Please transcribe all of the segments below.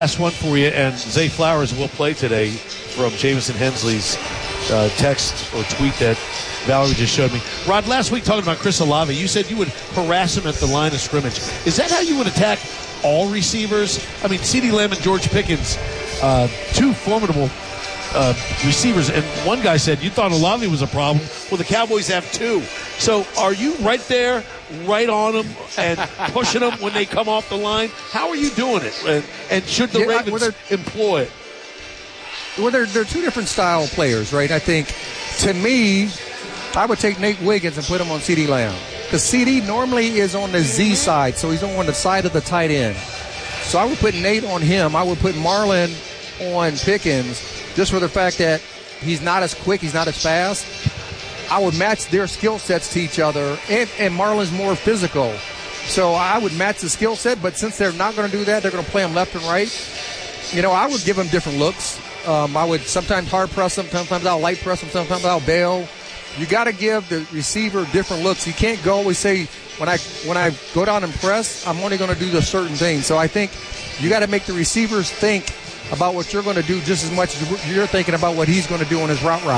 Last one for you, and Zay Flowers will play today from Jamison Hensley's text or tweet that Valerie just showed me. Rod, last week talking about Chris Olave, you said you would harass him at the line of scrimmage. Is that how you would attack all receivers? I mean, CeeDee Lamb and George Pickens, two formidable receivers, and one guy said you thought Olave was a problem. Well, the Cowboys have two. So are you right there, right on them, and pushing them when they come off the line? How are you doing it? And should the Ravens employ it? Well, they're two different style players, right? I think, to me, I would take Nate Wiggins and put him on CeeDee Lamb. Because CeeDee normally is on the Z side, so he's on the side of the tight end. So I would put Nate on him. I would put Marlon on Pickens, just for the fact that he's not as quick, he's not as fast. I would match their skill sets to each other, and Marlon's more physical. So I would match the skill set, but since they're not going to do that, they're going to play them left and right. You know, I would give them different looks. I would sometimes hard press them, sometimes I'll light press them, sometimes I'll bail. You got to give the receiver different looks. You can't go always say, when I go down and press, I'm only going to do the certain thing. So I think you got to make the receivers think about what you're going to do just as much as you're thinking about what he's going to do on his route.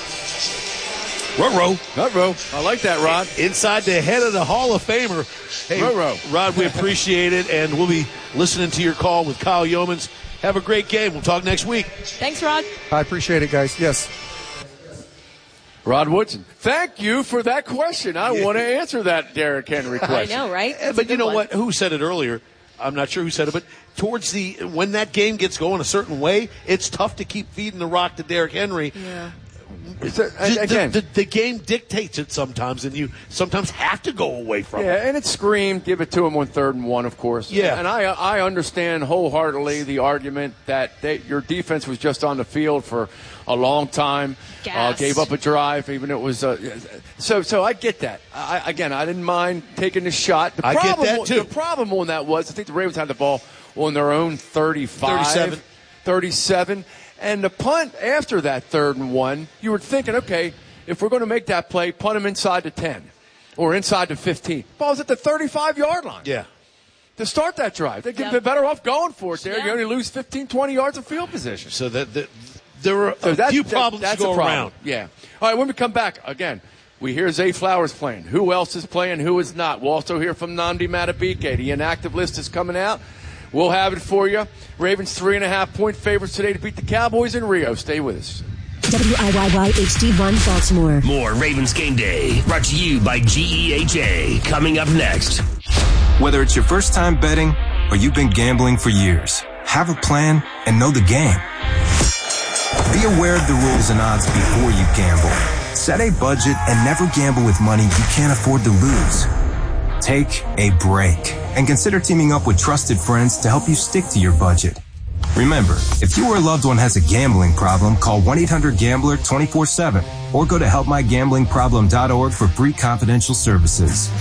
Ruh-roh. I like that, Rod. Inside the head of the Hall of Famer. Hey, Ruh-roh. Rod, we appreciate it, and we'll be listening to your call with Kyle Yeomans. Have a great game. We'll talk next week. Thanks, Rod. I appreciate it, guys. Yes. Rod Woodson, thank you for that question. I want to answer that Derrick Henry question. I know, right? But you know what? Who said it earlier? I'm not sure who said it, but when that game gets going a certain way, it's tough to keep feeding the rock to Derrick Henry. Yeah. The game dictates it sometimes, and you sometimes have to go away from it. Yeah, and it's screamed, give it to him on 3rd and 1, of course. Yeah. And I understand wholeheartedly the argument that your defense was just on the field for a long time, gave up a drive, even it was so I get that. I didn't mind taking the shot. I get that, too. The problem on that was I think the Ravens had the ball on their own 37. And the punt after that 3rd and 1, you were thinking, okay, if we're going to make that play, punt him inside the 10 or inside the 15. Ball's at the 35-yard line. Yeah. To start that drive. They'd be better off going for it there. Yeah. You only lose 15, 20 yards of field position. So there were a few problems to go around. Yeah. All right, when we come back, again, we hear Zay Flowers playing. Who else is playing? Who is not? We'll also hear from Nnamdi Madubuike. The inactive list is coming out. We'll have it for you. Ravens 3.5-point favorites today to beat the Cowboys in Rio. Stay with us. WIYY HD1 Baltimore. More Ravens Game Day brought to you by GEHA. Coming up next. Whether it's your first time betting or you've been gambling for years, have a plan and know the game. Be aware of the rules and odds before you gamble. Set a budget and never gamble with money you can't afford to lose. Take a break and consider teaming up with trusted friends to help you stick to your budget. Remember, if you or a loved one has a gambling problem, call 1-800-GAMBLER 24/7 or go to helpmygamblingproblem.org for free confidential services.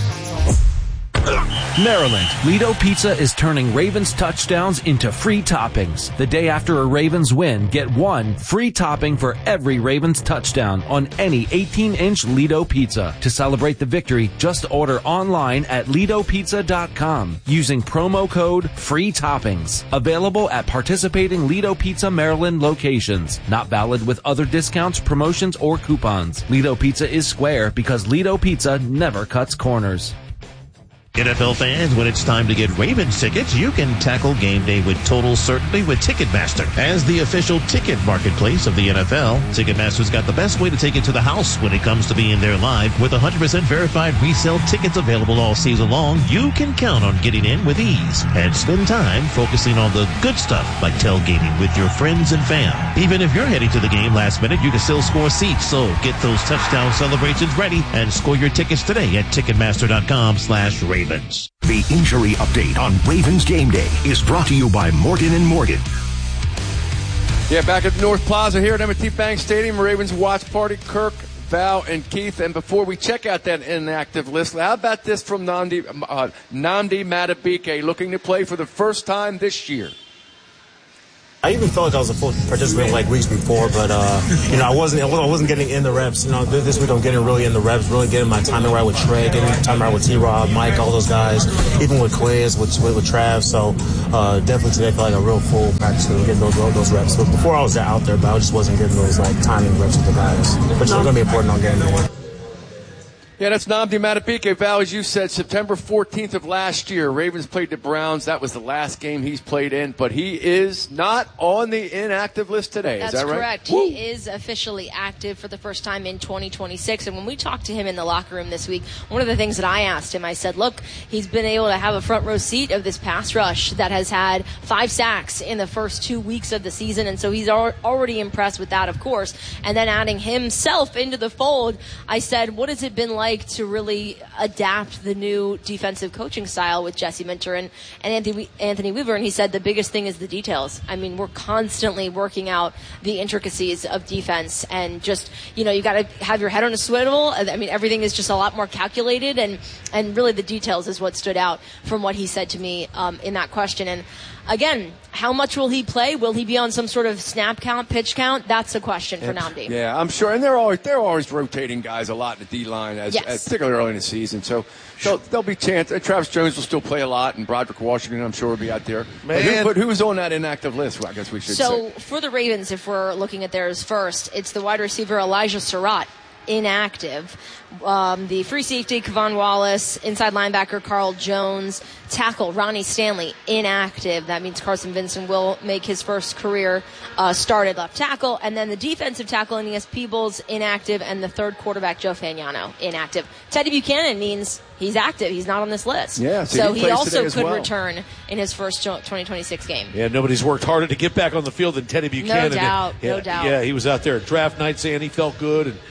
Maryland, Lido Pizza is turning Ravens touchdowns into free toppings. The day after a Ravens win, get one free topping for every Ravens touchdown on any 18-inch Lido Pizza. To celebrate the victory, just order online at LidoPizza.com using promo code FREE TOPPINGS. Available at participating Lido Pizza Maryland locations. Not valid with other discounts, promotions, or coupons. Lido Pizza is square because Lido Pizza never cuts corners. NFL fans, when it's time to get Ravens tickets, you can tackle game day with total certainty with Ticketmaster. As the official ticket marketplace of the NFL, Ticketmaster's got the best way to take it to the house when it comes to being there live. With 100% verified resale tickets available all season long, you can count on getting in with ease and spend time focusing on the good stuff like tailgating with your friends and fam. Even if you're heading to the game last minute, you can still score seats. So get those touchdown celebrations ready and score your tickets today at Ticketmaster.com/Ravens. The injury update on Ravens Game Day is brought to you by Morgan & Morgan. Yeah, back at the North Plaza here at M&T Bank Stadium, Ravens watch party. Kirk, Val, and Keith. And before we check out that inactive list, how about this from Nnamdi Madubuike, looking to play for the first time this year? I even felt like I was a full participant like weeks before, but I wasn't getting in the reps. This week I'm getting really in the reps, really getting my timing right with Trey, getting my timing right with T-Rob, Mike, all those guys, even with Quiz, with Trav. So definitely today I feel like a real full practice and getting those reps. But before I was out there, but I just wasn't getting those like timing reps with the guys, which is going to be important on getting there. Yeah, that's Nnamdi Madubuike. Val, as you said, September 14th of last year, Ravens played the Browns. That was the last game he's played in, but he is not on the inactive list today. Is that right? That's correct. Woo! He is officially active for the first time in 2026. And when we talked to him in the locker room this week, one of the things that I asked him, I said, look, he's been able to have a front row seat of this pass rush that has had 5 sacks in the first 2 weeks of the season. And so he's already impressed with that, of course. And then adding himself into the fold, I said, what has it been like to really adapt the new defensive coaching style with Jesse Minter and Anthony Weaver? And he said the biggest thing is the details. I mean, we're constantly working out the intricacies of defense, and just, you got to have your head on a swivel. I mean, everything is just a lot more calculated, and really the details is what stood out from what he said to me in that question. And again, how much will he play? Will he be on some sort of snap count, pitch count? That's the question for Nnamdi. Yeah, I'm sure. And they're always rotating guys a lot in the D-line, particularly early in the season. So there'll be chance. Travis Jones will still play a lot, and Broderick Washington, I'm sure, will be out there. But who's on that inactive list? Well, I guess we should say. So for the Ravens, if we're looking at theirs first, it's the wide receiver Elijah Surratt, inactive. The free safety, Kevon Wallace, inside linebacker, Carl Jones, tackle, Ronnie Stanley, inactive. That means Carson Vincent will make his first career start at left tackle. And then the defensive tackle, Aeneas Peebles, inactive. And the third quarterback, Joe Fagnano, inactive. Teddy Buchanan means he's active. He's not on this list. Yeah, so he also could return in his first 2026 game. Yeah, nobody's worked harder to get back on the field than Teddy Buchanan. No doubt. Yeah, he was out there at draft night saying he felt good, and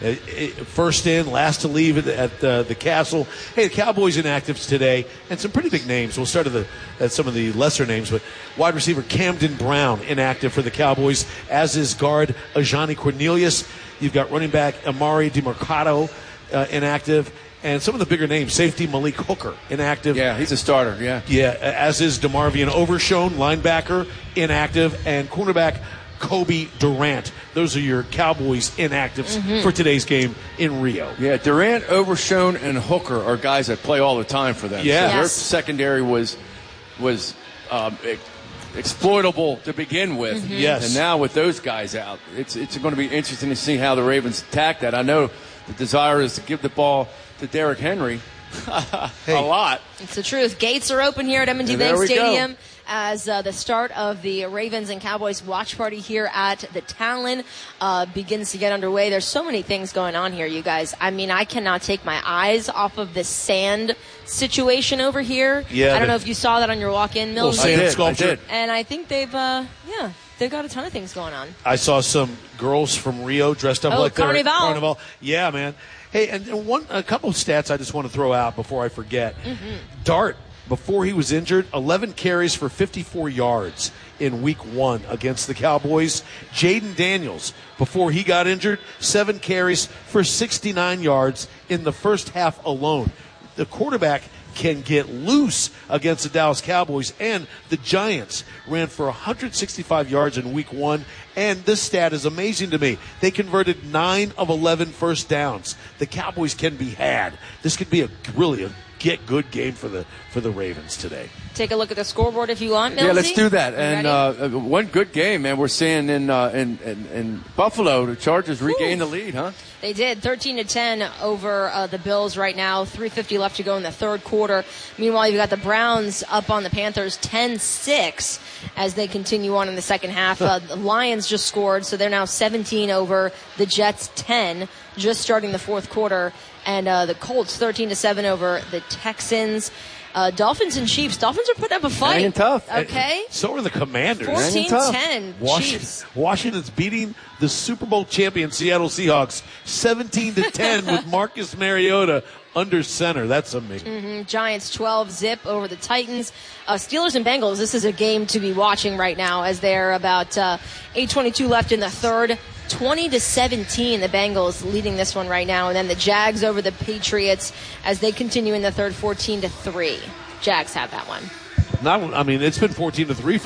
first in, last to leave at the Castle. Hey, the Cowboys inactives today, and some pretty big names. We'll start at some of the lesser names, but wide receiver Camden Brown inactive for the Cowboys, as is guard Ajani Cornelius. You've got running back Amari DeMarcado inactive, and some of the bigger names, safety Malik Hooker inactive. Yeah, he's a starter, Yeah, as is DeMarvion Overshone, linebacker, inactive, and cornerback Kobe Durant. Those are your Cowboys inactives for today's game in Rio. Yeah, Durant, Overshone, and Hooker are guys that play all the time for them. Yeah. So their secondary was exploitable to begin with. Yes. And now with those guys out, it's going to be interesting to see how the Ravens attack that. I know the desire is to give the ball to Derrick Henry a lot. It's the truth. Gates are open here at M&T Bank Stadium as the start of the Ravens and Cowboys watch party here at the Talon begins to get underway. There's so many things going on here, you guys. I mean, I cannot take my eyes off of this sand situation over here. Yeah, I don't know if you saw that on your walk-in, Milton. Sand sculpture. And I think they've got a ton of things going on. I saw some girls from Rio dressed up like Carnival. Yeah, man. Hey, and a couple of stats I just want to throw out before I forget. Dart, before he was injured, 11 carries for 54 yards in week 1 against the Cowboys. Jaden Daniels, before he got injured, 7 carries for 69 yards in the first half alone. The quarterback can get loose against the Dallas Cowboys, and the Giants ran for 165 yards in week 1, and this stat is amazing to me. They converted 9 of 11 first downs. The Cowboys can be had. This could be really a get-good game for the Ravens today. Take a look at the scoreboard if you want, Millsy. Yeah, let's do that. And one good game, man. We're seeing in Buffalo, the Chargers regain the lead, huh? They did, 13-10 over the Bills right now. 3:50 left to go in the third quarter. Meanwhile, you've got the Browns up on the Panthers 10-6 as they continue on in the second half. The Lions just scored, so they're now 17 over the Jets 10, just starting the fourth quarter. And the Colts 13-7 over the Texans. Dolphins and Chiefs. Dolphins are putting up a fight. Hanging tough. Okay. So are the Commanders. 14-10 Chiefs. Washington's beating the Super Bowl champion Seattle Seahawks 17-10 with Marcus Mariota under center. That's amazing. Giants 12-zip over the Titans. Steelers and Bengals. This is a game to be watching right now as they're about 8:22 left in the third. 20-17, the Bengals leading this one right now. And then the Jags over the Patriots as they continue in the third, 14-3. Jags have that one. It's been 14-3 for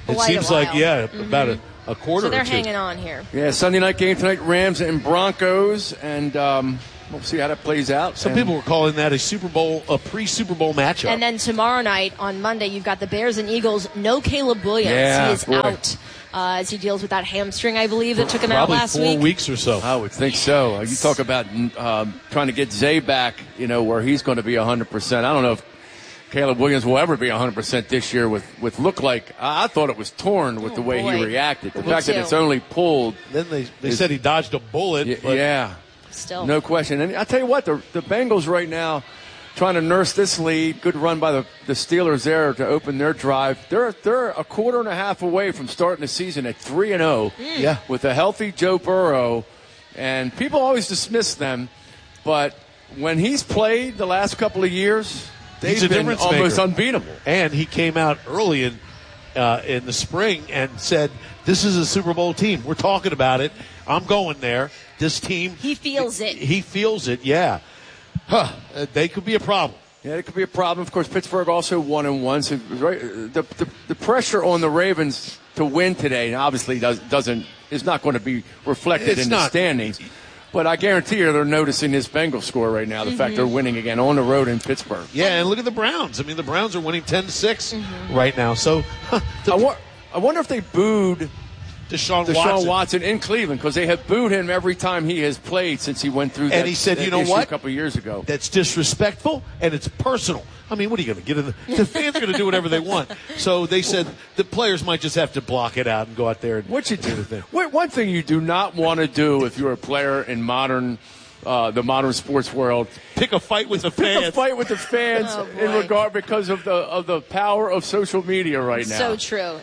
It quite seems a while. like, about a quarter So they're or two. hanging on here. Yeah, Sunday night game tonight, Rams and Broncos, and we'll see how that plays out. Some people were calling that a pre-Super Bowl matchup. And then tomorrow night on Monday, you've got the Bears and Eagles. No Caleb Williams. Yeah, he is boy. out as he deals with that hamstring, I believe, that took him out Probably last 4 week. weeks or so. I would think so. You talk about trying to get Zay back, where he's going to be 100%. I don't know if Caleb Williams will ever be 100% this year with look like. I thought it was torn with the way he reacted. The fact that it's only pulled. Then they said he dodged a bullet. But Yeah. Still. No question. And I tell you what, the Bengals right now trying to nurse this lead. Good run by the Steelers there to open their drive. They're a quarter and a half away from starting the season at 3-0. Yeah. With a healthy Joe Burrow. And people always dismiss them, but when he's played the last couple of years, He's a they've been difference almost maker. unbeatable. And he came out early in the spring and said, "This is a Super Bowl team. We're talking about it. I'm going there. This team." He feels it. He feels it. Yeah. They could be a problem. Yeah, it could be a problem. Of course, Pittsburgh also 1-1. So the pressure on the Ravens to win today obviously is not going to be reflected in the standings. But I guarantee you they're noticing this Bengals score right now, the fact they're winning again on the road in Pittsburgh. Yeah, and look at the Browns. I mean, the Browns are winning 10-6 right now. So I wonder if they booed Deshaun Watson in Cleveland, because they have booed him every time he has played since he went through that. And he said, that "You know issue what? A couple of years ago. That's disrespectful and it's personal." I mean, what are you going to get in the fans are going to do whatever they want. So they said the players might just have to block it out and go out there and What you do the do? thing. One thing you do not want to do if you're a player in the modern sports world, pick a fight with the fans. Pick a fight with the fans in regard because of the power of social media right now. So true.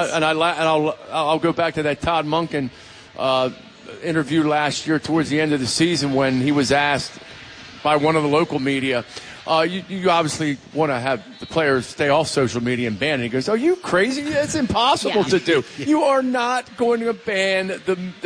I'll go back to that Todd Monken interview last year towards the end of the season when he was asked by one of the local media. You obviously want to have the players stay off social media and ban it. He goes, "Are you crazy? It's impossible to do. You are not going to ban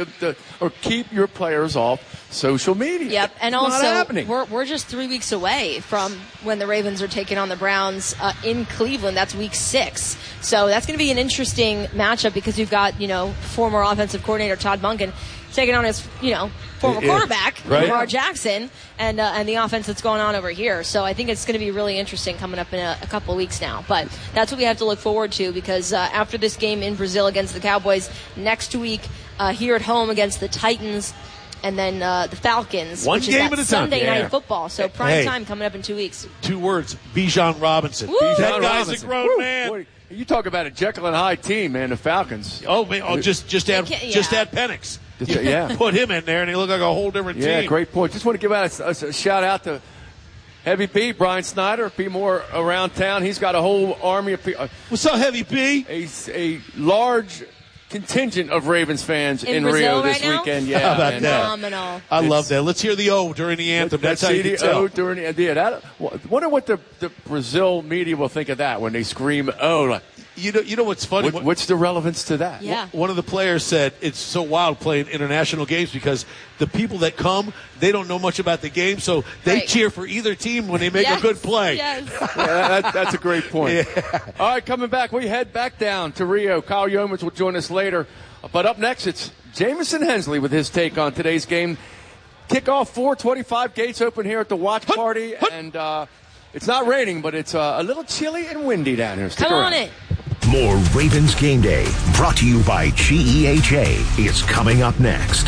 or keep your players off social media." Yep, and it's also not happening. we're just 3 weeks away from when the Ravens are taking on the Browns in Cleveland. That's week 6, so that's going to be an interesting matchup because you've got former offensive coordinator Todd Monken taking on his former quarterback Lamar Jackson and the offense that's going on over here. So I think it's going to be really interesting coming up in a couple of weeks now. But that's what we have to look forward to because after this game in Brazil against the Cowboys, next week here at home against the Titans. And then the Falcons, One which game is that at a time. Sunday Yeah. night football. So prime time coming up in 2 weeks. 2 words: Bijan Robinson. Woo! That Bijan guy's Robinson. a grown man. Boy, you talk about a Jekyll and Hyde team, man. The Falcons. Oh man! Just add Penix. Yeah. Put him in there, and he looked like a whole different team. Yeah, great point. Just want to give out a shout out to Heavy B, Brian Snyder. Be more around town. He's got a whole army of people. What's up, Heavy B? A large contingent of Ravens fans in Brazil Rio this right now? weekend. Yeah, How about that? Phenomenal. I love that. Let's hear the O during the anthem. That's how you can tell. during the wonder what the Brazil media will think of that when they scream "Oh!" Like, You know what's funny? what's the relevance to that? Yeah. One of the players said it's so wild playing international games because the people that come, they don't know much about the game, so they cheer for either team when they make a good play. Yes. Yeah, that's a great point. All right, coming back, we head back down to Rio. Kyle Yeomans will join us later. But up next, it's Jamison Hensley with his take on today's game. Kickoff 4:25, gates open here at the watch party, and it's not raining, but it's a little chilly and windy down here. Stick Come around. on in. More Ravens Game Day, brought to you by GEHA, is coming up next.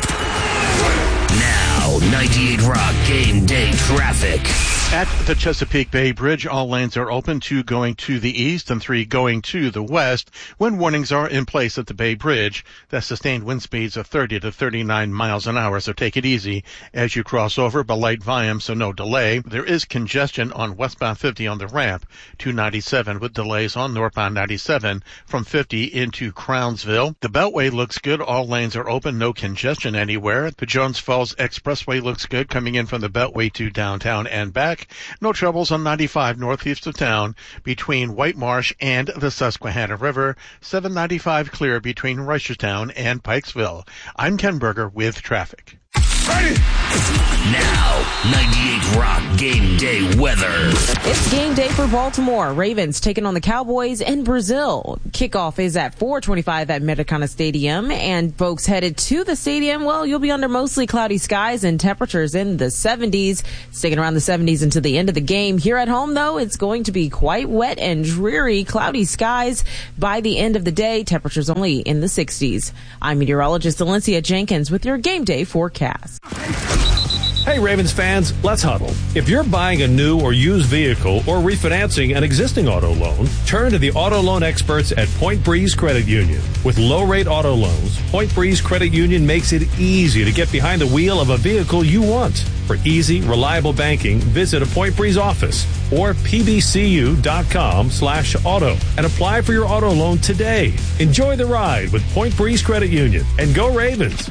Now, 98 Rock Game Day traffic. At the Chesapeake Bay Bridge, all lanes are open, 2 going to the east and 3 going to the west. Wind warnings are in place at the Bay Bridge. The sustained wind speeds of 30 to 39 miles an hour, so take it easy as you cross over, but light volume, so no delay. There is congestion on westbound 50 on the ramp to 97 with delays on northbound 97 from 50 into Crownsville. The Beltway looks good. All lanes are open. No congestion anywhere. The Jones Falls Expressway looks good coming in from the Beltway to downtown and back. No troubles on 95 northeast of town between White Marsh and the Susquehanna River. 795 clear between Reisterstown and Pikesville. I'm Ken Berger with traffic. Ready. Now, 98 Rock Game Day weather. It's game day for Baltimore. Ravens taking on the Cowboys in Brazil. Kickoff is at 4:25 at Maracana Stadium. And folks headed to the stadium, well, you'll be under mostly cloudy skies and temperatures in the 70s. Sticking around the 70s until the end of the game. Here at home, though, it's going to be quite wet and dreary. Cloudy skies by the end of the day. Temperatures only in the 60s. I'm meteorologist Valencia Jenkins with your game day forecast. Hey Ravens fans, let's huddle. If you're buying a new or used vehicle or refinancing an existing auto loan, turn to the auto loan experts at Point Breeze Credit Union. With low-rate auto loans, Point Breeze Credit Union makes it easy to get behind the wheel of a vehicle you want. For easy, reliable banking, visit a Point Breeze office or pbcu.com/auto and apply for your auto loan today. Enjoy the ride with Point Breeze Credit Union and go Ravens.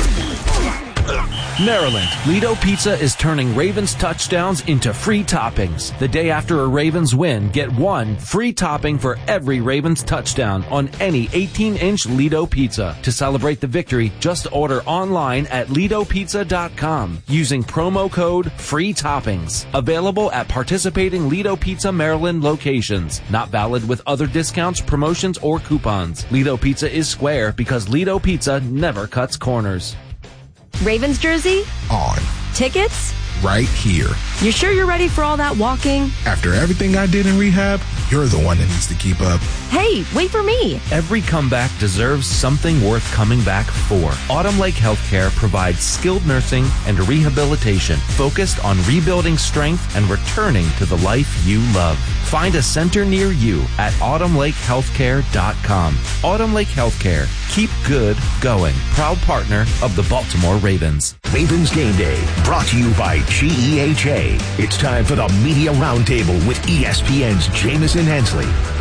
Maryland, Lido Pizza is turning Ravens touchdowns into free toppings. The day after a Ravens win, get one free topping for every Ravens touchdown on any 18-inch Lido Pizza. To celebrate the victory, just order online at LidoPizza.com using promo code FREE TOPPINGS. Available at participating Lido Pizza Maryland locations. Not valid with other discounts, promotions, or coupons. Lido Pizza is square because Lido Pizza never cuts corners. Ravens jersey? On. Tickets? Right here. You sure you're ready for all that walking? After everything I did in rehab, you're the one that needs to keep up. Hey, wait for me. Every comeback deserves something worth coming back for. Autumn Lake Healthcare provides skilled nursing and rehabilitation focused on rebuilding strength and returning to the life you love. Find a center near you at autumnlakehealthcare.com. Autumn Lake Healthcare. Keep good going. Proud partner of the Baltimore Ravens. Ravens Game Day, brought to you by GEHA. It's time for the Media Roundtable with ESPN's Jamison Hensley.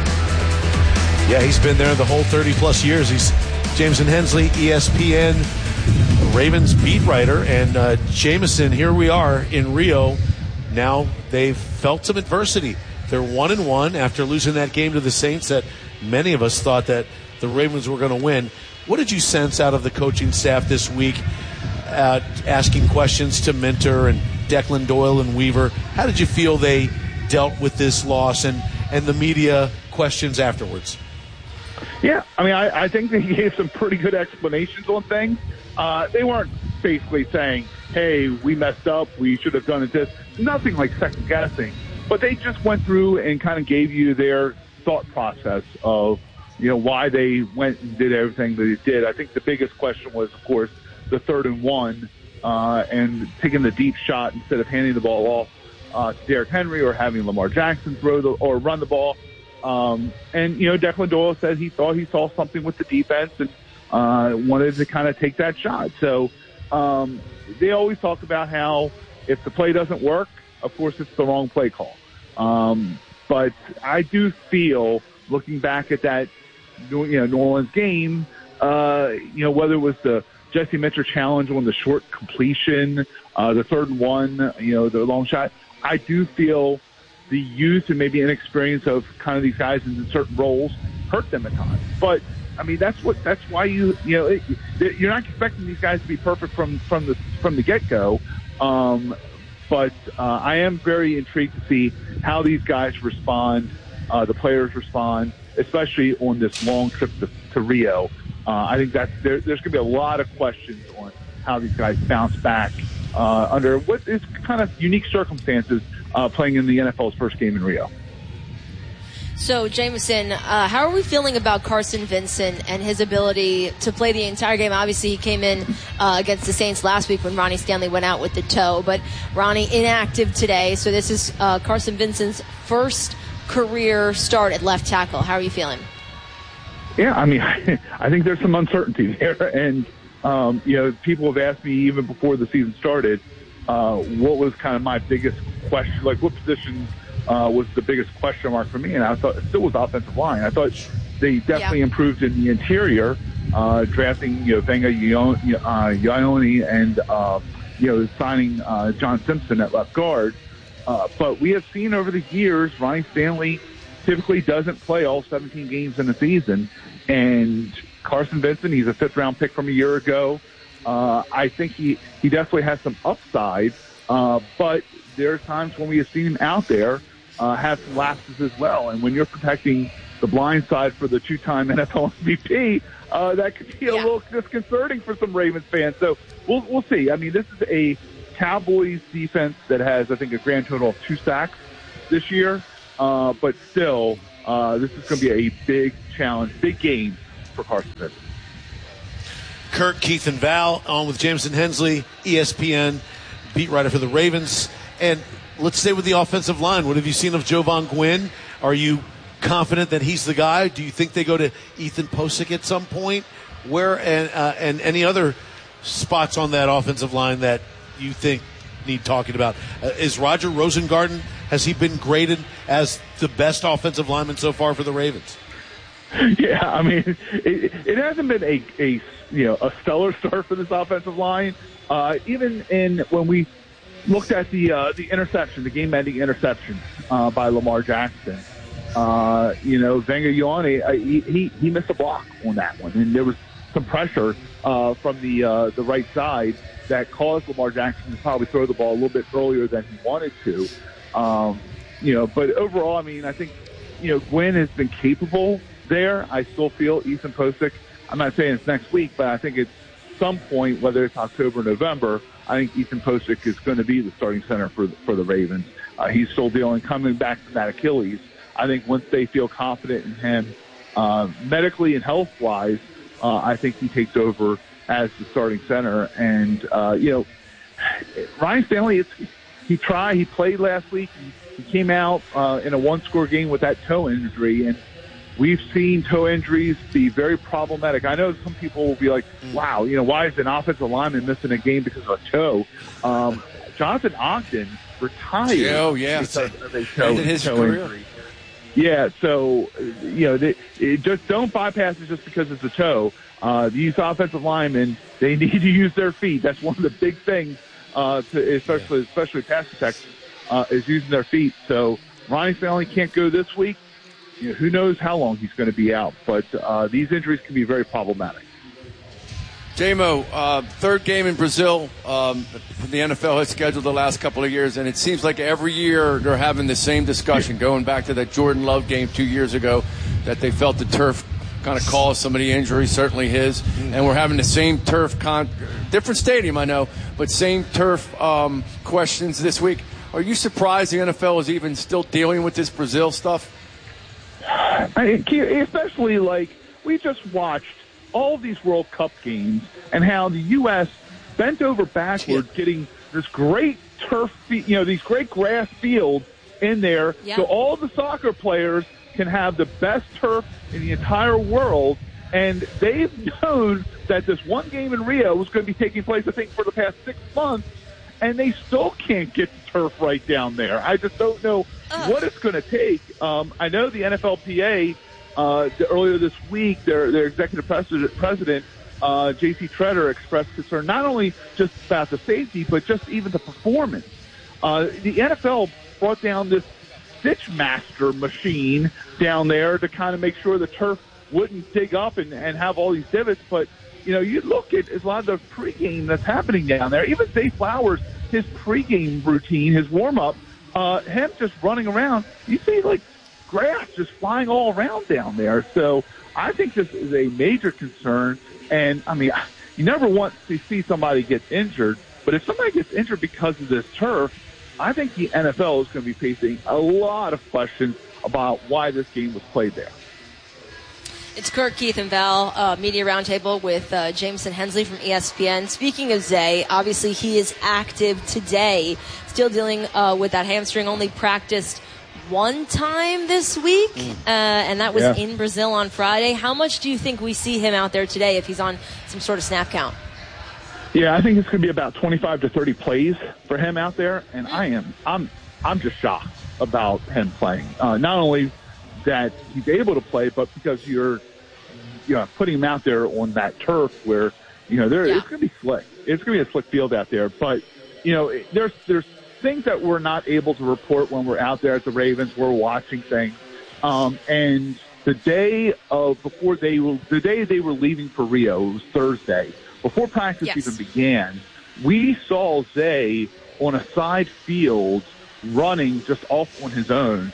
Yeah, he's been there the whole 30-plus years. He's Jamison Hensley, ESPN Ravens beat writer. And Jamison, here we are in Rio. Now they've felt some adversity. They're 1-1 after losing that game to the Saints that many of us thought that the Ravens were going to win. What did you sense out of the coaching staff this week, asking questions to Minter and Declan Doyle and Weaver? How did you feel they dealt with this loss and the media questions afterwards? Yeah, I mean, I think they gave some pretty good explanations on things. They weren't basically saying, hey, we messed up, we should have done it this. Nothing like second guessing. But they just went through and kind of gave you their thought process of, why they went and did everything that they did. I think the biggest question was, of course, the 3rd and 1 and taking the deep shot instead of handing the ball off to Derrick Henry or having Lamar Jackson or run the ball. And Declan Doyle said he thought he saw something with the defense and wanted to kind of take that shot. So they always talk about how if the play doesn't work, of course, it's the wrong play call. But I do feel, looking back at that, New Orleans game, whether it was the Jesse Minter challenge on the short completion, the 3rd and 1, the long shot, I do feel the youth and maybe inexperience of kind of these guys in certain roles hurt them at times. But I mean, that's why you're not expecting these guys to be perfect from the get-go. But I am very intrigued to see how these guys respond, the players respond, especially on this long trip to Rio. I think there's going to be a lot of questions on how these guys bounce back under what is kind of unique circumstances playing in the NFL's first game in Rio. So, Jamison, how are we feeling about Carson Vincent and his ability to play the entire game? Obviously, he came in against the Saints last week when Ronnie Stanley went out with the toe, but Ronnie inactive today. So this is Carson Vincent's first career start at left tackle. How are you feeling? Yeah, I mean, I think there's some uncertainty there. And, people have asked me even before the season started, what was kind of my biggest question, like what position was the biggest question mark for me, and I thought it still was offensive line. I thought they definitely improved in the interior, drafting Venga Ione and signing John Simpson at left guard. But we have seen over the years Ronnie Stanley typically doesn't play all 17 games in a season, and Carson Vincent, he's a 5th-round pick from a year ago. I think he definitely has some upside, but there are times when we have seen him out there have some lapses as well. And when you're protecting the blind side for the two-time NFL MVP, that could be a little disconcerting for some Ravens fans. So we'll see. I mean, this is a Cowboys defense that has, I think, a grand total of 2 sacks this year. But still, this is going to be a big challenge, big game for Carson Wentz. Kirk, Keith, and Val on with Jameson Hensley, ESPN beat writer for the Ravens. And let's stay with the offensive line. What have you seen of Jovan Gwynn? Are you confident that he's the guy? Do you think they go to Ethan Posick at some point? Where and any other spots on that offensive line that you think need talking about? Is Roger Rosengarten, has he been graded as the best offensive lineman so far for the Ravens? Yeah, I mean, it hasn't been a stellar start for this offensive line. Even when we looked at the interception, the game-ending interception by Lamar Jackson, Wenger Ioane, he missed a block on that one, and there was some pressure from the right side that caused Lamar Jackson to probably throw the ball a little bit earlier than he wanted to. But overall, I mean, I think Gwynn has been capable there. I still feel Ethan Posick, I'm not saying it's next week, but I think it's some point, whether it's October or November, I think Ethan Posick is going to be the starting center for the Ravens. He's still coming back from that Achilles. I think once they feel confident in him medically and health-wise, I think he takes over as the starting center. And, Ryan Stanley, he played last week. He came out in a one-score game with that toe injury, and we've seen toe injuries be very problematic. I know some people will be like, wow, why is an offensive lineman missing a game because of a toe? Jonathan Ogden retired because of a toe injury. Yeah, so, just don't bypass it just because it's a toe. These offensive linemen, they need to use their feet. That's one of the big things, especially pass protection, is using their feet. So Ronnie Stanley can't go this week. Who knows how long he's going to be out, but these injuries can be very problematic. J-Mo, third game in Brazil. The NFL has scheduled the last couple of years, and it seems like every year they're having the same discussion, going back to that Jordan Love game 2 years ago, that they felt the turf kind of caused some of the injuries, certainly his, and we're having the same turf, different stadium, I know, but same turf questions this week. Are you surprised the NFL is even still dealing with this Brazil stuff? Especially we just watched all these World Cup games and how the U.S. bent over backward getting this great turf, these great grass fields in there, so all the soccer players can have the best turf in the entire world. And they've known that this one game in Rio was going to be taking place, I think, for the past 6 months, and they still can't get the turf right down there. I just don't know what it's going to take. I know the NFLPA earlier this week, their executive president, J.C. Treader, expressed concern not only just about the safety, but just even the performance. The NFL brought down this Stitch Master machine down there to kind of make sure the turf wouldn't dig up and have all these divots. But, you look at a lot of the pregame that's happening down there. Even Zay Flowers, his pregame routine, his warm-up, him just running around, you see, grass just flying all around down there. So I think this is a major concern. And, I mean, you never want to see somebody get injured. But if somebody gets injured because of this turf, I think the NFL is going to be facing a lot of questions about why this game was played there. It's Kirk, Keith, and Val, Media Roundtable with Jameson Hensley from ESPN. Speaking of Zay, obviously he is active today, still dealing with that hamstring, only practiced one time this week, and that was in Brazil on Friday. How much do you think we see him out there today if he's on some sort of snap count? Yeah, I think it's going to be about 25 to 30 plays for him out there, and I'm just shocked about him playing. Not only that he's able to play, but because you're putting him out there on that turf where it's going to be slick. It's going to be a slick field out there, but there's things that we're not able to report when we're out there at the Ravens. We're watching things, and the day they were leaving for Rio, it was Thursday. before practice even began, we saw Zay on a side field running just off on his own.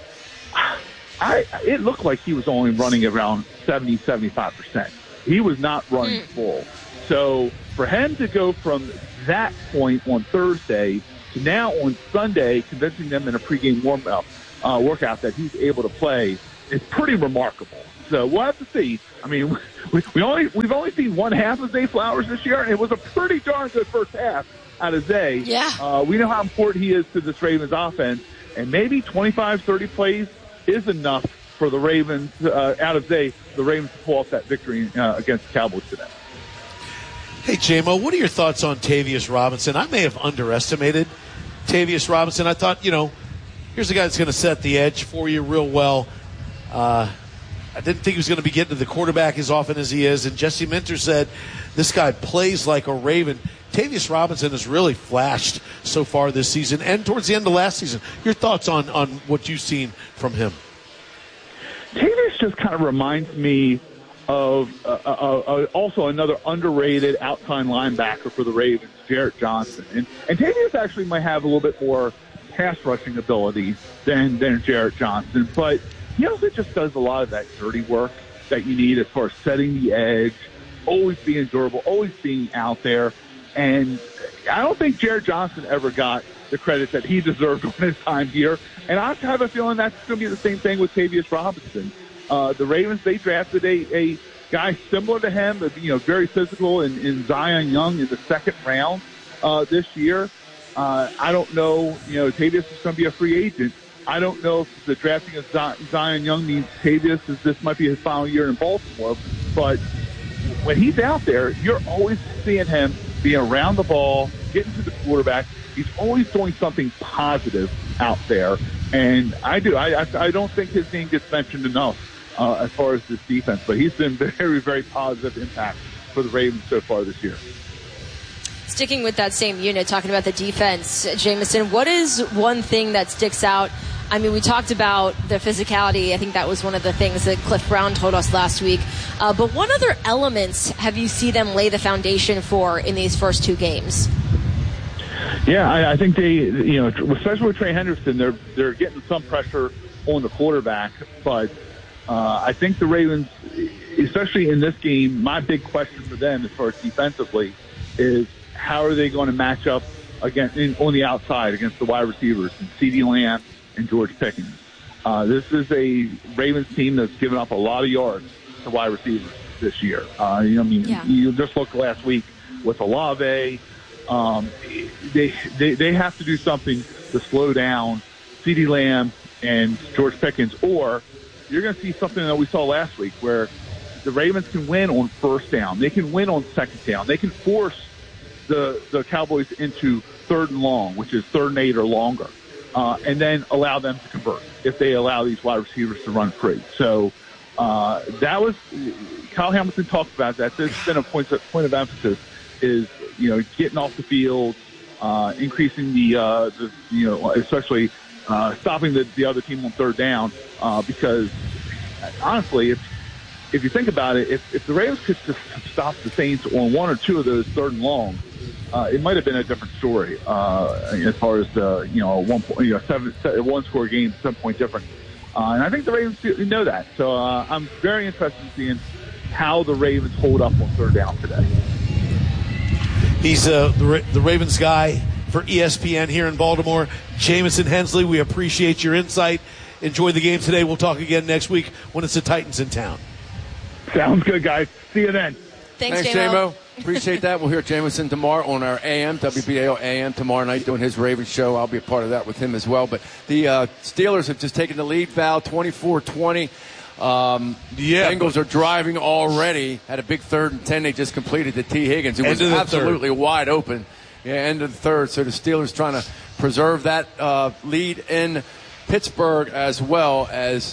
It looked like he was only running around 70-75%. He was not running full. So for him to go from that point on Thursday to now on Sunday, convincing them in a pregame workout that he's able to play is pretty remarkable. So we'll have to see. I mean, we've only seen one half of Zay Flowers this year, and it was a pretty darn good first half out of Zay. Yeah. We know how important he is to this Ravens offense, and maybe 25, 30 plays is enough for the Ravens, out of Zay, the Ravens to pull off that victory against the Cowboys today. Hey, J-Mo, what are your thoughts on Tavius Robinson? I may have underestimated Tavius Robinson. I thought, here's a guy that's going to set the edge for you real well. I didn't think he was going to be getting to the quarterback as often as he is. And Jesse Minter said, this guy plays like a Raven. Tavius Robinson has really flashed so far this season and towards the end of last season. Your thoughts on what you've seen from him? Tavius just kind of reminds me of also another underrated outside linebacker for the Ravens, Jarrett Johnson. And Tavius actually might have a little bit more pass rushing ability than Jarrett Johnson, but he also just does a lot of that dirty work that you need as far as setting the edge, always being durable, always being out there. And I don't think Jarrett Johnson ever got the credit that he deserved on his time here. And I have a feeling that's going to be the same thing with Tavius Robinson. The Ravens, they drafted a guy similar to him, very physical in Zion Young in the second round this year. I don't know, Tavius is going to be a free agent. I don't know if the drafting of Zion Young means Tavius this might be his final year in Baltimore, but when he's out there, you're always seeing him being around the ball, getting to the quarterback. He's always doing something positive out there, and I don't think his name gets mentioned enough as far as this defense, but he's been very, very positive impact for the Ravens so far this year. Sticking with that same unit, talking about the defense, Jameson, what is one thing that sticks out? I mean, we talked about the physicality. I think that was one of the things that Cliff Brown told us last week. But what other elements have you seen them lay the foundation for in these first two games? Yeah, I think they, especially with Trey Hendrickson, they're getting some pressure on the quarterback. But I think the Ravens, especially in this game, my big question for them as far as defensively is how are they going to match up on the outside against the wide receivers and CeeDee Lamb and George Pickens. This is a Ravens team that's given up a lot of yards to wide receivers this year. You just looked last week with Olave. They have to do something to slow down CeeDee Lamb and George Pickens, or you're going to see something that we saw last week where the Ravens can win on first down. They can win on second down. They can force the Cowboys into third and long, which is 3rd and 8 or longer. And then allow them to convert if they allow these wide receivers to run free. So that was Kyle Hamilton talked about that. There's been a point of emphasis is getting off the field, increasing the especially stopping the other team on third down because honestly, if you think about it, if the Ravens could just stop the Saints on one or two of those third and long, it might have been a different story as far as the one score game, 7-point difference. And I think the Ravens know that. So I'm very interested in seeing how the Ravens hold up on third down today. He's the Ravens guy for ESPN here in Baltimore, Jameson Hensley. We appreciate your insight. Enjoy the game today. We'll talk again next week when it's the Titans in town. Sounds good, guys. See you then. Thanks J-Mo. Appreciate that. We'll hear Jameson tomorrow on our AM, WBAO AM tomorrow night doing his Ravens show. I'll be a part of that with him as well. But the Steelers have just taken the lead, Val, 24-20. Bengals are driving already. Had a big 3rd and 10 they just completed to T. Higgins, who was absolutely wide open. Yeah, end of the third. So the Steelers trying to preserve that lead in Pittsburgh as well as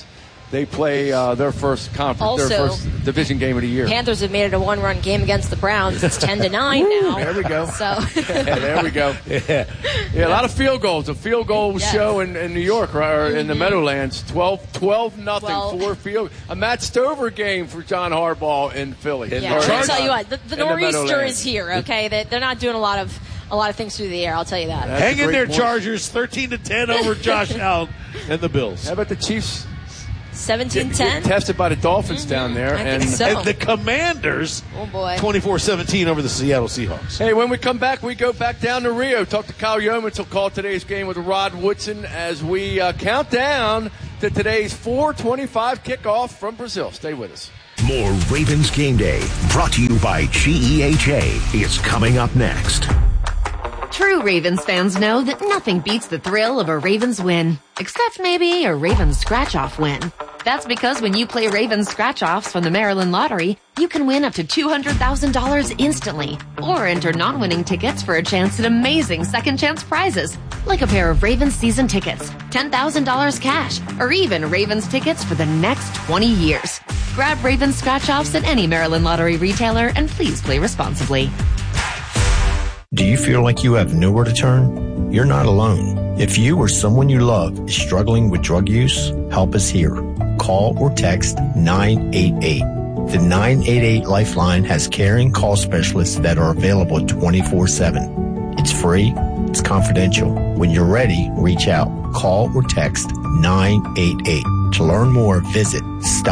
they play their first conference, their first division game of the year. Panthers have made it a one-run game against the Browns. It's 10-9 now. There we go. So there we go. Yeah, a lot of field goals. A field goal show in New York, right, or in the Meadowlands. 12-0, 4 field. A Matt Stover game for John Harbaugh in Philly. I'll tell you what, the nor'easter is here. Okay, they're not doing a lot of things through the air. I'll tell you that. Hang in there, Chargers. 13-10 over Josh Allen and the Bills. How about the Chiefs? 17-10. Tested by the Dolphins down there. I think so. And the Commanders, oh boy, 24-17 over the Seattle Seahawks. Hey, when we come back, we go back down to Rio. Talk to Kyle Yeomans. He'll call today's game with Rod Woodson as we count down to today's 4:25 kickoff from Brazil. Stay with us. More Ravens Game Day, brought to you by GEHA, is coming up next. True Ravens fans know that nothing beats the thrill of a Ravens win, except maybe a Ravens scratch-off win. That's because when you play Ravens scratch-offs from the Maryland Lottery, you can win up to $200,000 instantly, or enter non-winning tickets for a chance at amazing second-chance prizes, like a pair of Ravens season tickets, $10,000 cash, or even Ravens tickets for the next 20 years. Grab Ravens scratch-offs at any Maryland Lottery retailer, and please play responsibly. Do you feel like you have nowhere to turn? You're not alone. If you or someone you love is struggling with drug use, help is here. Call or text 988. The 988 Lifeline has caring call specialists that are available 24/7. It's free. It's confidential. When you're ready, reach out. Call or text 988. To learn more, visit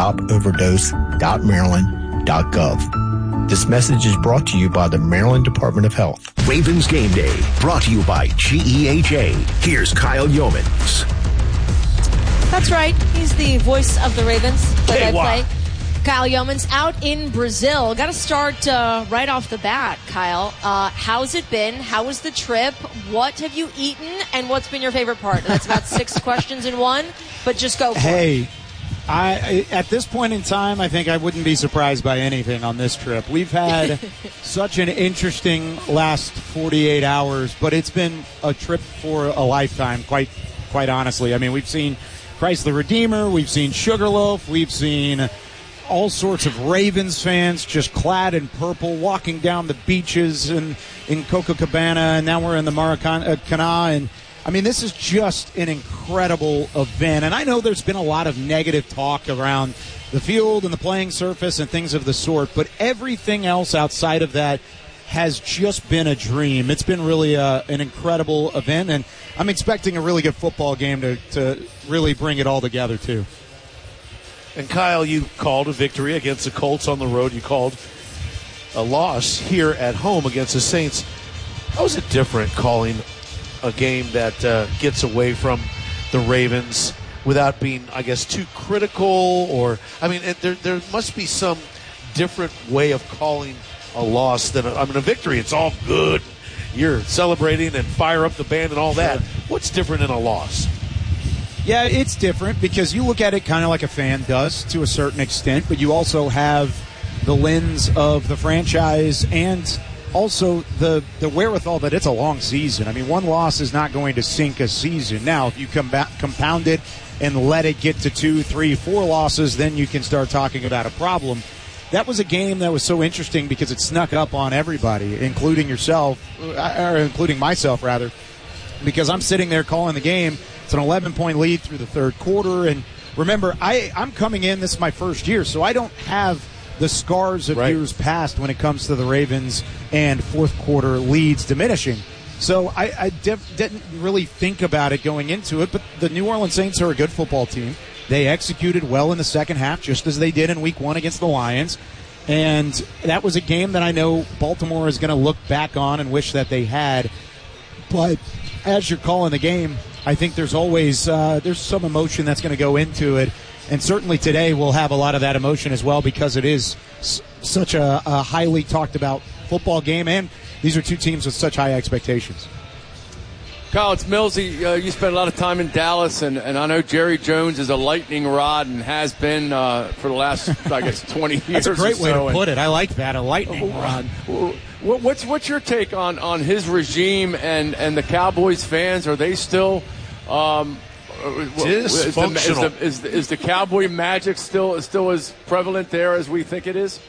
stopoverdose.maryland.gov. This message is brought to you by the Maryland Department of Health. Ravens Game Day, brought to you by GEHA. Here's Kyle Yeomans. That's right. He's the voice of the Ravens. Play-by-play. Kyle Yeomans out in Brazil. Got to start right off the bat, Kyle. How's it been? How was the trip? What have you eaten? And what's been your favorite part? That's about 6 questions in one, but just go for it. At this point in time, I think I wouldn't be surprised by anything on this trip. We've had such an interesting last 48 hours, but it's been a trip for a lifetime, quite honestly. I mean, we've seen Chrysler Redeemer, we've seen Sugarloaf, we've seen all sorts of Ravens fans just clad in purple walking down the beaches in Copacabana, and now we're in the Maracanã, and I mean, this is just an incredible event, and I know there's been a lot of negative talk around the field and the playing surface and things of the sort, but everything else outside of that has just been a dream. It's been really an incredible event, and I'm expecting a really good football game to really bring it all together, too. And, Kyle, you called a victory against the Colts on the road. You called a loss here at home against the Saints. How is it different calling a game that gets away from the Ravens without being, I guess, too critical? Or, I mean, there must be some different way of calling a loss than a victory. It's all good. You're celebrating and fire up the band and all that. What's different in a loss? Yeah, it's different because you look at it kind of like a fan does to a certain extent, but you also have the lens of the franchise and also the wherewithal that it's a long season. I mean, one loss is not going to sink a season. Now, if you compound it and let it get to 2, 3, 4 losses, then you can start talking about a problem. That was a game that was so interesting because it snuck up on everybody, including yourself, or including myself, rather, because I'm sitting there calling the game. It's an 11-point lead through the third quarter. And remember, I'm coming in. This is my first year, so I don't have the scars of years past when it comes to the Ravens and fourth quarter leads diminishing. So I didn't really think about it going into it, but the New Orleans Saints are a good football team. They executed well in the second half, just as they did in Week 1 against the Lions. And that was a game that I know Baltimore is going to look back on and wish that they had. But as you're calling the game, I think there's always there's some emotion that's going to go into it. And certainly today we'll have a lot of that emotion as well because it is such a highly talked about football game, and these are two teams with such high expectations. Kyle, it's Millsy. You spent a lot of time in Dallas, and I know Jerry Jones is a lightning rod and has been for the last, I guess, 20 years. That's a great way to put it. I like that, a lightning rod. What's your take on his regime and the Cowboys fans? Are they still Dysfunctional. Is the Cowboy magic still as prevalent there as we think it is?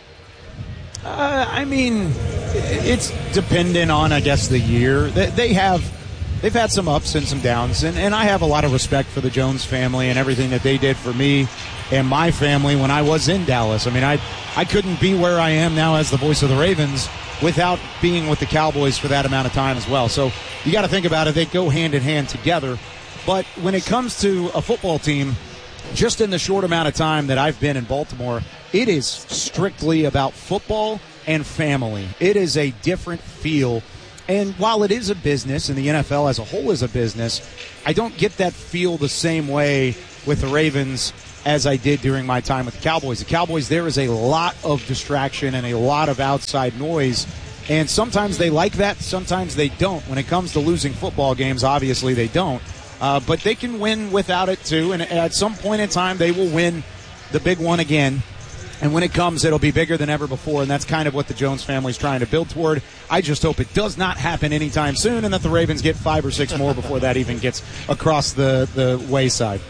I mean, it's dependent on, I guess, the year. They've had some ups and some downs, and I have a lot of respect for the Jones family and everything that they did for me and my family when I was in Dallas. I mean, I couldn't be where I am now as the voice of the Ravens without being with the Cowboys for that amount of time as well. So you got to think about it. They go hand in hand together. But when it comes to a football team, just in the short amount of time that I've been in Baltimore, it is strictly about football and family. It is a different feel. And while it is a business, and the NFL as a whole is a business, I don't get that feel the same way with the Ravens as I did during my time with the Cowboys. The Cowboys, there is a lot of distraction and a lot of outside noise, and sometimes they like that, sometimes they don't. When it comes to losing football games, obviously they don't. But they can win without it, too, and at some point in time they will win the big one again. And when it comes, it'll be bigger than ever before, and that's kind of what the Jones family is trying to build toward. I just hope it does not happen anytime soon and that the Ravens get 5 or 6 more before that even gets across the wayside.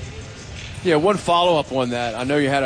Yeah, one follow-up on that. I know you had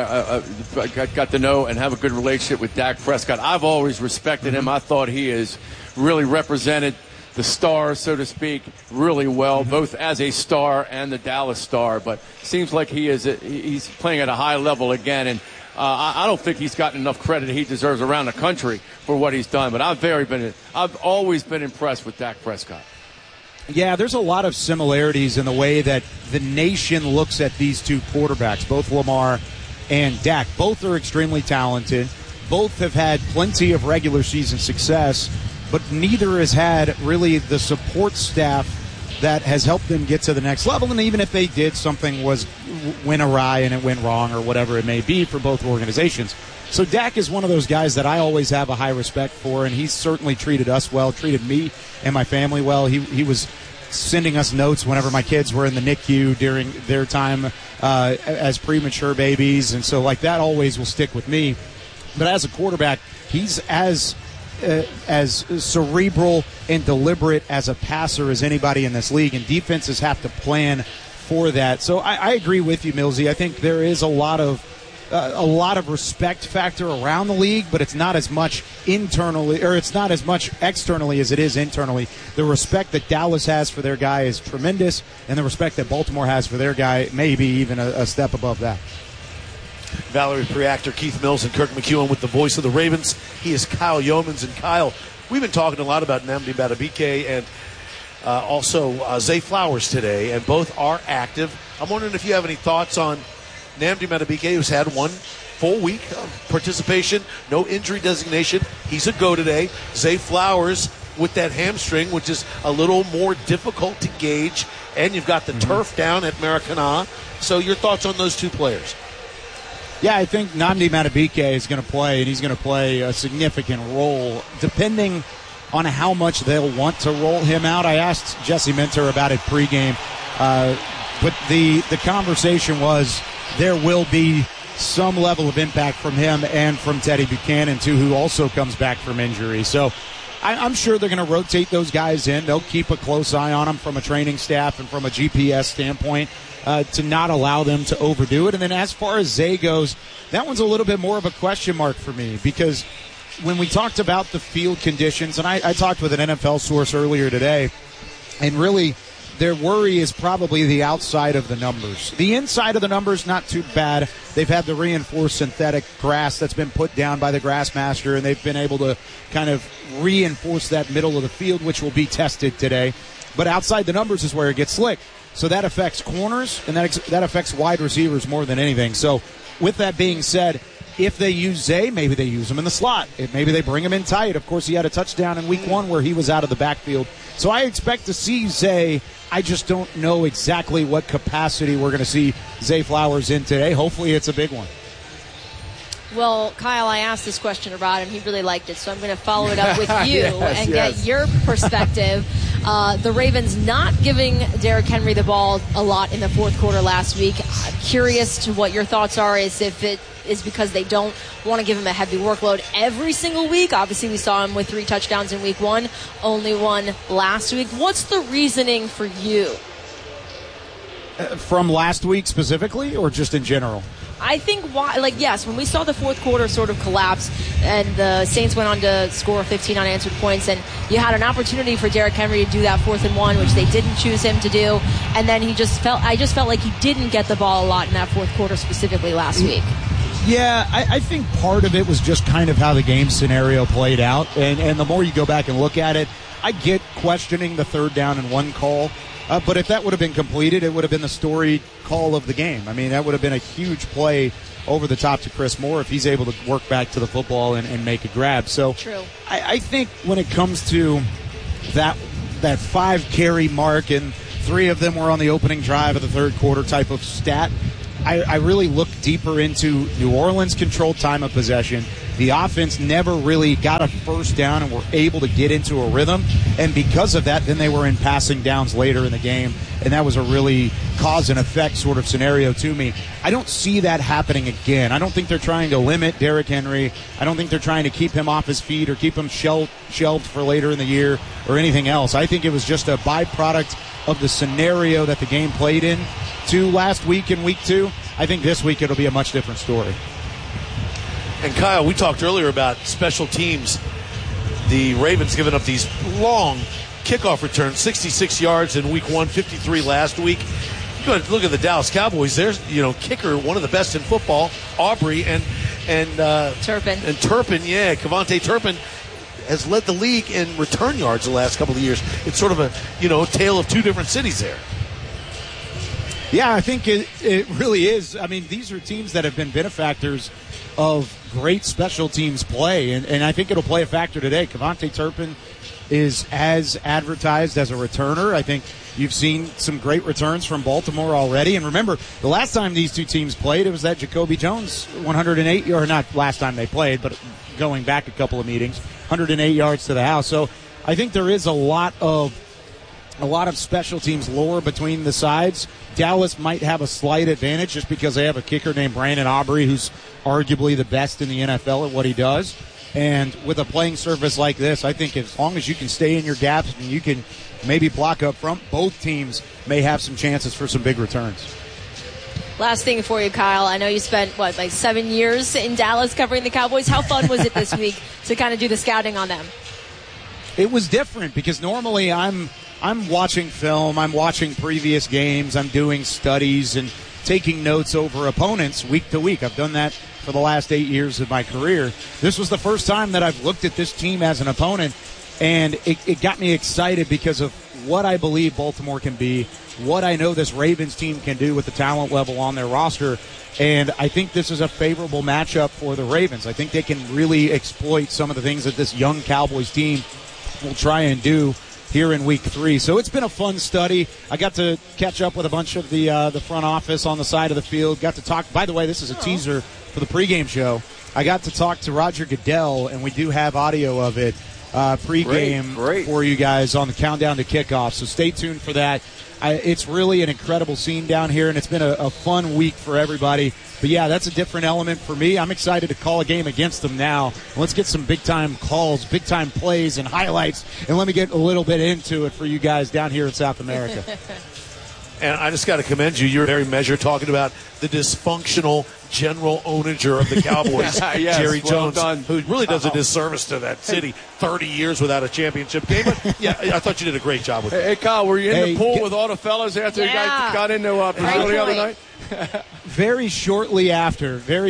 got to know and have a good relationship with Dak Prescott. I've always respected him. I thought he has really represented the star, so to speak, really well, both as a star and the Dallas star. But seems like he's playing at a high level again, and I don't think he's gotten enough credit he deserves around the country for what he's done. But I've always been impressed with Dak Prescott. Yeah, there's a lot of similarities in the way that the nation looks at these two quarterbacks, both Lamar and Dak. Both are extremely talented. Both have had plenty of regular season success, but neither has had really the support staff that has helped them get to the next level. And even if they did, something went awry and it went wrong or whatever it may be for both organizations. So Dak is one of those guys that I always have a high respect for, and he's certainly treated us well, treated me and my family well. He was sending us notes whenever my kids were in the NICU during their time as premature babies, and so like that always will stick with me. But as a quarterback, he's as cerebral and deliberate as a passer as anybody in this league, and defenses have to plan for that. So I agree with you, Millsy. I think there is a lot of respect factor around the league, but it's not as much internally, or it's not as much externally as it is internally. The respect that Dallas has for their guy is tremendous, and the respect that Baltimore has for their guy may be even a step above that. Valerie Preactor, Keith Mills, and Kirk McEwen with the voice of the Ravens. He is Kyle Yeomans. And Kyle, we've been talking a lot about Nnamdi Madubuike and also Zay Flowers today, and both are active. I'm wondering if you have any thoughts on Nnamdi Madubuike, who's had 1 full week of participation, no injury designation. He's a go today. Zay Flowers with that hamstring, which is a little more difficult to gauge, and you've got the turf down at Maracana. So your thoughts on those two players? Yeah, I think Nnamdi Madubuike is going to play, and he's going to play a significant role, depending on how much they'll want to roll him out. I asked Jesse Minter about it pregame, but the conversation was there will be some level of impact from him and from Teddy Buchanan, too, who also comes back from injury. So I'm sure they're going to rotate those guys in. They'll keep a close eye on them from a training staff and from a GPS standpoint to not allow them to overdo it. And then as far as Zay goes, that one's a little bit more of a question mark for me, because when we talked about the field conditions, and I talked with an NFL source earlier today, and really their worry is probably the outside of the numbers. The inside of the numbers, not too bad. They've had the reinforced synthetic grass that's been put down by the Grassmaster, and they've been able to kind of reinforce that middle of the field, which will be tested today. But outside the numbers is where it gets slick. So that affects corners, and that affects wide receivers more than anything. So with that being said, if they use Zay, maybe they use him in the slot. Maybe they bring him in tight. Of course, he had a touchdown in week 1 where he was out of the backfield. So I expect to see Zay. I just don't know exactly what capacity we're going to see Zay Flowers in today. Hopefully it's a big one. Well, Kyle, I asked this question about him. He really liked it, so I'm going to follow it up with you get your perspective. The Ravens not giving Derrick Henry the ball a lot in the fourth quarter last week. I'm curious to what your thoughts are, is if it is because they don't want to give him a heavy workload every single week. Obviously, we saw him with 3 touchdowns in week 1, only 1 last week. What's the reasoning for you? From last week specifically, or just in general? I think yes, when we saw the fourth quarter sort of collapse and the Saints went on to score 15 unanswered points, and you had an opportunity for Derrick Henry to do that 4th and 1, which they didn't choose him to do, and then I just felt like he didn't get the ball a lot in that fourth quarter specifically last week. Yeah, I think part of it was just kind of how the game scenario played out, and the more you go back and look at it, I get questioning the 3rd down and 1 call. But if that would have been completed, it would have been the storied call of the game. I mean, that would have been a huge play over the top to Chris Moore if he's able to work back to the football and make a grab. So true. I think when it comes to that 5 carry mark, and 3 of them were on the opening drive of the 3rd quarter type of stat, I really look deeper into New Orleans controlled time of possession. The offense never really got a first down and were able to get into a rhythm. And because of that, then they were in passing downs later in the game. And that was a really cause and effect sort of scenario to me. I don't see that happening again. I don't think they're trying to limit Derrick Henry. I don't think they're trying to keep him off his feet or keep him shelved for later in the year or anything else. I think it was just a byproduct of the scenario that the game played in to last week in week 2. I think this week it'll be a much different story. And Kyle, we talked earlier about special teams. The Ravens giving up these long kickoff returns, 66 yards in week 1, 53 last week. You go and look at the Dallas Cowboys. There's, kicker, one of the best in football, Aubrey and Turpin. And Turpin, yeah, Kevontae Turpin has led the league in return yards the last couple of years. It's sort of a, tale of 2 different cities there. Yeah, I think it really is. I mean, these are teams that have been benefactors of great special teams play, and I think it'll play a factor today. Kevontae Turpin is as advertised as a returner. I think you've seen some great returns from Baltimore already. And remember, the last time these 2 teams played, it was that Jacoby Jones 108, or not last time they played, but going back a couple of meetings, 108 yards to the house. So I think there is a lot of special teams lore between the sides. Dallas might have a slight advantage just because they have a kicker named Brandon Aubrey, who's arguably the best in the NFL at what he does. And with a playing surface like this, I think as long as you can stay in your gaps and you can maybe block up front, both teams may have some chances for some big returns. Last thing for you, Kyle. I know you spent, 7 years in Dallas covering the Cowboys. How fun was it this week to kind of do the scouting on them? It was different because normally I'm watching film, I'm watching previous games, I'm doing studies and taking notes over opponents week to week. I've done that for the last 8 years of my career. This was the first time that I've looked at this team as an opponent, and it got me excited because of what I believe Baltimore can be, what I know this Ravens team can do with the talent level on their roster, and I think this is a favorable matchup for the Ravens. I think they can really exploit some of the things that this young Cowboys team will try and do here in week 3. So it's been a fun study. I got to catch up with a bunch of the front office on the side of the field. Got to talk, by the way, this is a teaser for the pregame show. I got to talk to Roger Goodell, and we do have audio of it pregame great. For you guys on the countdown to kickoff. So stay tuned for that. It's really an incredible scene down here, and it's been a fun week for everybody. But, yeah, that's a different element for me. I'm excited to call a game against them now. Let's get some big-time calls, big-time plays, and highlights, and let me get a little bit into it for you guys down here in South America. And I just got to commend you. You're very measured talking about the dysfunctional general onager of the Cowboys, yes, Jerry well Jones, done. who really does a disservice to that city. 30 years without a championship game. But, yeah, I thought you did a great job with it. Hey, Kyle, were you in the pool with all the fellas after you guys got into Brazil the other night? Very shortly after I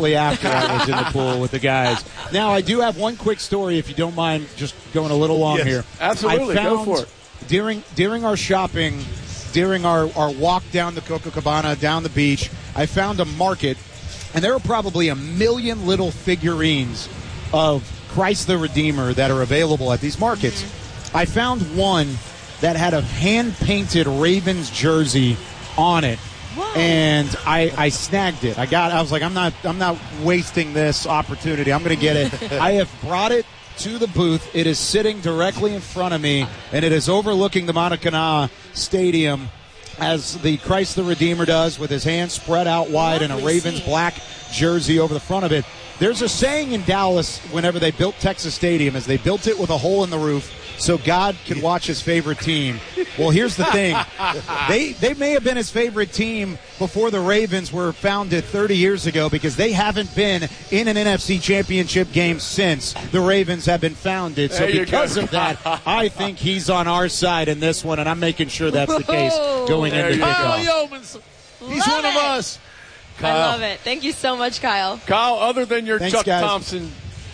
was in the pool with the guys. Now, I do have one quick story, if you don't mind just going a little long here. Absolutely, go for it. During our shopping, during our walk down the Copacabana, down the beach, I found a market, and there are probably 1 million little figurines of Christ the Redeemer that are available at these markets. Mm-hmm. I found one that had a hand-painted Ravens jersey on it. Whoa. And I snagged it. I was like, I'm not wasting this opportunity. I'm going to get it. I have brought it to the booth. It is sitting directly in front of me, and it is overlooking the Maracanã Stadium as the Christ the Redeemer does, with his hands spread out wide and a Ravens black jersey over the front of it. There's a saying in Dallas whenever they built Texas Stadium, is they built it with a hole in the roof so God could watch his favorite team. Well, here's the thing. They may have been his favorite team before the Ravens were founded 30 years ago because they haven't been in an NFC championship game since the Ravens have been founded. So because of that, I think he's on our side in this one, and I'm making sure that's the case going into kickoff. Yeomans. He's one of us. Kyle. I love it. Thank you so much, Kyle. Kyle, other than your Chuck Thompson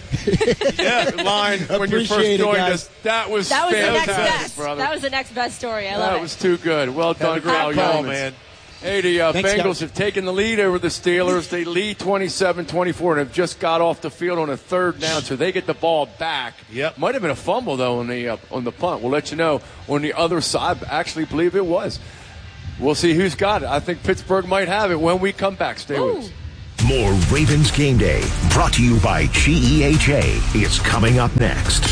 line when you first joined us, that was fantastic, the next best. Brother. That was the next best story. I love it. That was too good. Well done, Kyle Yeomans. Man. Hey, the Bengals have taken the lead over the Steelers. They lead 27-24 and have just got off the field on a third down, so they get the ball back. Yep. Might have been a fumble, though, on the punt. We'll let you know on the other side. I actually believe it was. We'll see who's got it. I think Pittsburgh might have it when we come back. Stay with us. More Ravens Game Day, brought to you by GEHA, is coming up next.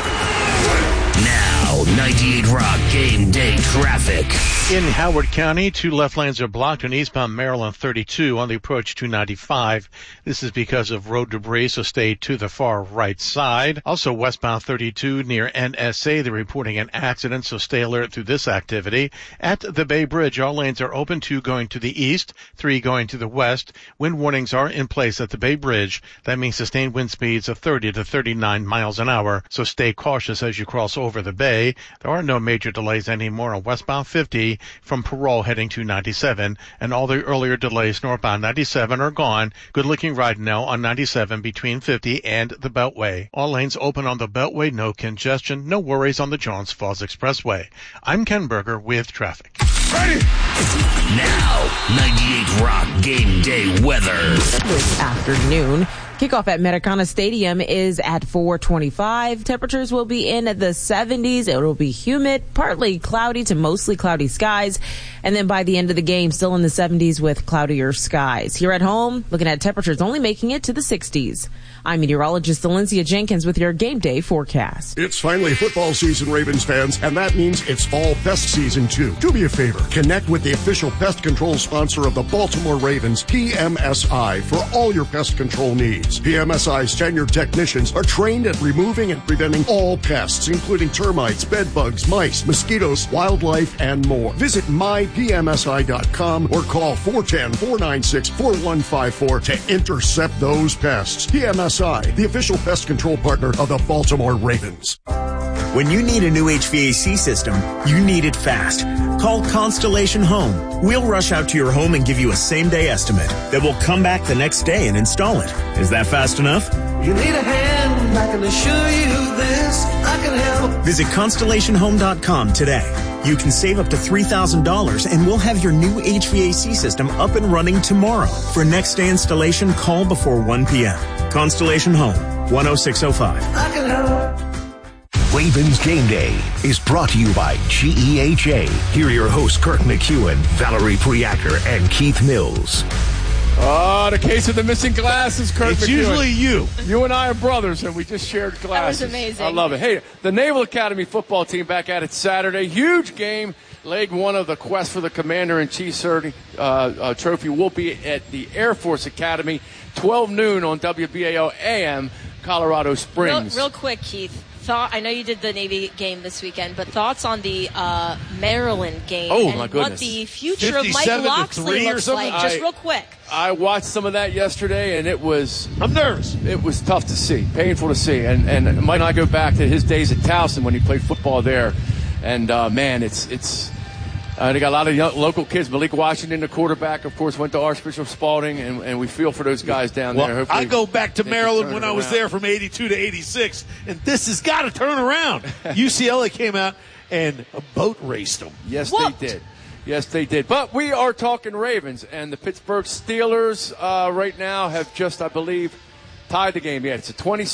Now, 98 Rock Game Day traffic. In Howard County, 2 left lanes are blocked on eastbound Maryland 32 on the approach to 95. This is because of road debris, so stay to the far right side. Also, westbound 32 near NSA, they're reporting an accident, so stay alert through this activity. At the Bay Bridge, all lanes are open, 2 going to the east, 3 going to the west. Wind warnings are in place at the Bay Bridge. That means sustained wind speeds of 30 to 39 miles an hour, so stay cautious as you cross over the bay. There are no major delays anymore on westbound 50 from Parole heading to 97, and all the earlier delays northbound 97 are gone. Good looking ride now on 97 between 50 and the Beltway. All lanes open on the Beltway, no congestion, no worries on the Johns Falls Expressway. I'm Ken Berger with traffic. Ready? Now, 98 Rock Game Day weather. This afternoon, kickoff at Metacana Stadium is at 4:25. Temperatures will be in the 70s. It will be humid, partly cloudy to mostly cloudy skies. And then by the end of the game, still in the 70s with cloudier skies. Here at home, looking at temperatures only making it to the 60s. I'm meteorologist Valencia Jenkins with your Game Day forecast. It's finally football season, Ravens fans, and that means it's fall pest season too. Do me a favor, connect with the official pest control sponsor of the Baltimore Ravens, PMSI, for all your pest control needs. PMSI's tenured technicians are trained at removing and preventing all pests, including termites, bed bugs, mice, mosquitoes, wildlife, and more. Visit mypmsi.com or call 410-496-4154 to intercept those pests. PMSI, the official pest control partner of the Baltimore Ravens. When you need a new HVAC system, you need it fast. Call Constellation Home. We'll rush out to your home and give you a same-day estimate that will come back the next day and install it. Is that fast enough? You need a hand, I can assure you this, I can help. Visit ConstellationHome.com today. You can save up to $3,000 and we'll have your new HVAC system up and running tomorrow. For next day installation, call before 1 p.m. Constellation Home, 10605. I can help. Ravens Game Day is brought to you by GEHA. Here are your hosts, Kirk McEwen, Valerie Priaker, and Keith Mills. Oh, the case of the missing glasses, Kirk It's McEwen. usually you. You and I are brothers, and we just shared glasses. That was amazing. I love it. Hey, the Naval Academy football team back at it Saturday. Huge game. Leg 1 of the Quest for the Commander-in-Chief trophy will be at the Air Force Academy, 12 noon on WBAO AM, Colorado Springs. Real quick, Keith. I know you did the Navy game this weekend, but thoughts on the Maryland game and my goodness. what the future of Mike Locksley looks like? Just real quick. I watched some of that yesterday, and I'm nervous. It was tough to see, painful to see. And Mike and I go back to his days at Towson when he played football there. And, man, it's they got a lot of young, local kids. Malik Washington, the quarterback, of course, went to Archbishop Spalding, and we feel for those guys down there. Hopefully I go back to Maryland when I was there from 82 to 86, and this has got to turn around. UCLA came out and boat raced them. Yes, they did. Yes, they did. But we are talking Ravens, and the Pittsburgh Steelers right now have just, I believe, tied the game. Yeah, it's a